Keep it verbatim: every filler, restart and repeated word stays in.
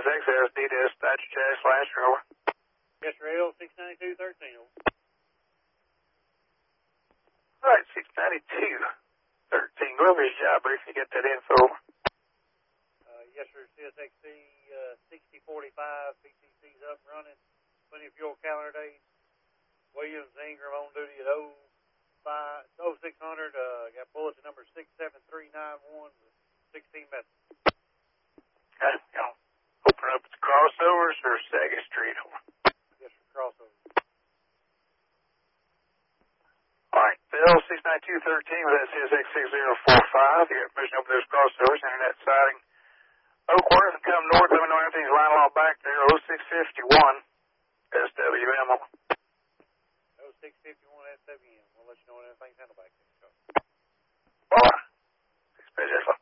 X S D dispatch Chad slash over. Yes, sir, L six ninety-two thirteen. All right, six ninety-two thirteen. Glover's job brief. You get that info. Uh, yes, sir, C S X C uh, sixty forty-five, P C C's up and running. Plenty of fuel calendar days. Williams Ingram on duty at oh six hundred. Uh, got bulletin number six seven three nine one, sixteen messages. Okay, you know, open up the crossovers or Saga Street. Yes, sir, crossover. All right, Bill six ninety-two thirteen with that C S X six zero four five. You got permission to open those crossovers, internet sighting. Oakworth and come north. Let me know everything's lining all back there. oh six fifty-one S W M. oh six fifty-one S W M. We'll let you know when everything's handled back there. All right. Expect